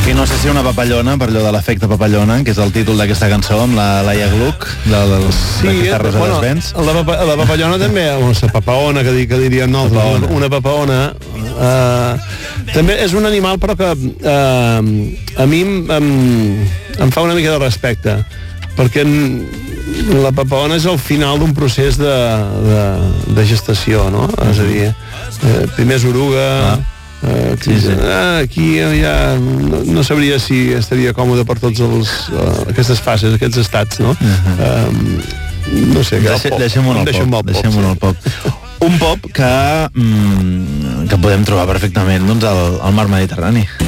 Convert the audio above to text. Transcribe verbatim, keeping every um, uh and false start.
I no sé si una papallona, per allò de l'efecte papallona, que és el títol d'aquesta cançó, amb la Laia Gluck, de, de, sí, d'aquesta Rosa bueno, Desvens. La, papa, la papallona també, o la papaona, que, que diríem nosaltres, una, una papaona, uh, també és un animal però que uh, a mi em, em fa una mica de respecte, perquè la papaona és el final d'un procés de, de, de gestació, no? Mm-hmm. És a dir, eh, primer és oruga... Ah. Uh, aquí, sí, sí. Ah, aquí ja no, no sabria si estaria còmode per tots els uh, aquestes fases, aquests estats, no? Uh-huh. Um, no sé, Deixe, deixem-ho en el deixem pop, deixem-ho en el pop. Un pop que, mm, que podem trobar perfectament doncs, al, al mar Mediterrani.